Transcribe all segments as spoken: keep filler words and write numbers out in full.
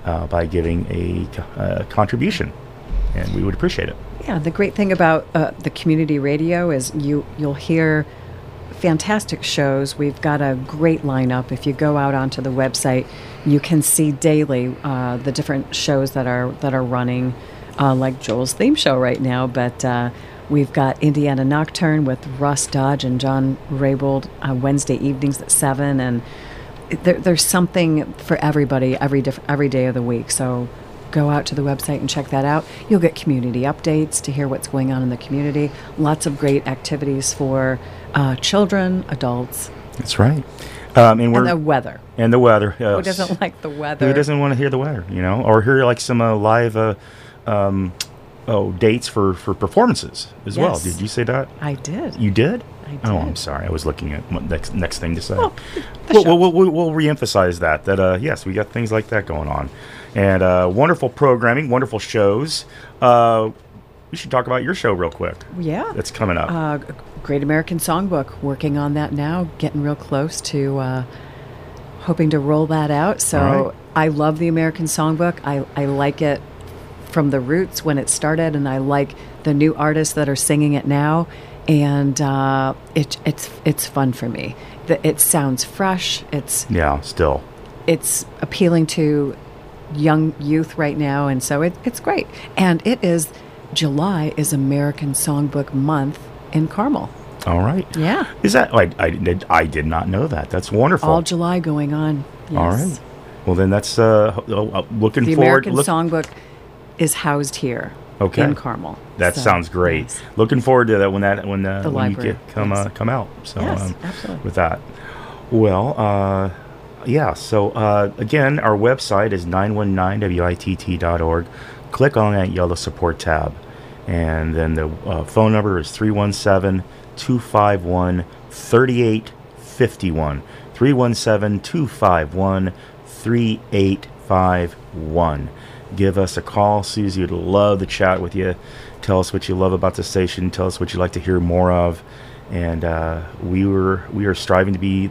uh, by giving a, a contribution, and we would appreciate it. Yeah, the great thing about uh, the community radio is you, you'll hear fantastic shows. We've got a great lineup. If you go out onto the website, you can see daily uh, the different shows that are that are running, uh, like Joel's theme show right now. But uh, we've got Indiana Nocturne with Russ Dodge and John Raybould uh, Wednesday evenings at seven, and there, there's something for everybody every diff- every day of the week. So go out to the website and check that out. You'll get community updates to hear what's going on in the community. Lots of great activities for uh, children, adults. That's right. Um, and, we're, and the weather. And the weather. Yes. Who doesn't like the weather? Who doesn't want to hear the weather, you know? Or hear like some uh, live uh, um, oh dates for, for performances as yes. well. Did you say that? I did. You did? I did. Oh, I'm sorry. I was looking at what next next thing to say. Well, we'll, we'll, we'll, we'll reemphasize that, that uh, yes, we got things like that going on. And uh, wonderful programming, wonderful shows. Uh, we should talk about your show real quick. Yeah. That's coming up. Uh, Great American Songbook. Working on that now. Getting real close to uh, hoping to roll that out. So right. I love the American Songbook. I, I like it from the roots when it started, and I like the new artists that are singing it now. And uh, it, it's it's fun for me. The, it sounds fresh. It's yeah, still. It's appealing to young youth right now, and so it, it's great. And it is July is American Songbook Month in Carmel. All right. Yeah. Is that I, I did I did not know that. That's wonderful. All July going on. Yes. All right. Well, then that's uh, looking the forward. The American look, Songbook is housed here. Okay. In Carmel. That so, sounds great. Yes. Looking forward to that when that when, uh, the when library. you get come yes. uh, come out. So yes, um, absolutely. With that, well, uh, yeah. So uh, again, our website is nine one nine W I T T dot org. Click on that yellow support tab, and then the uh, phone number is three one seven, two five one, three eight five one. three one seven, two five one, three eight five one. Give us a call. Susie would love to chat with you. Tell us what you love about the station. Tell us what you'd like to hear more of. And uh, we were we are striving to be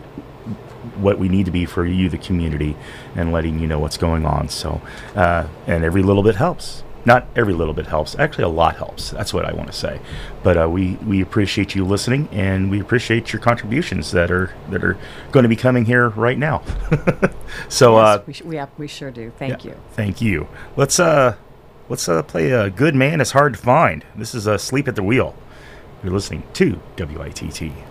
what we need to be for you, the community, and letting you know what's going on. So, uh, and every little bit helps. Not every little bit helps. Actually, a lot helps. That's what I want to say. But uh, we, we appreciate you listening, and we appreciate your contributions that are that are going to be coming here right now. so yes, uh, we, sh- we, have, we sure do. Thank yeah, you. Thank you. Let's uh let's uh, play a Good Man Is Hard to Find. This is uh, Sleep at the Wheel. You're listening to W I T T.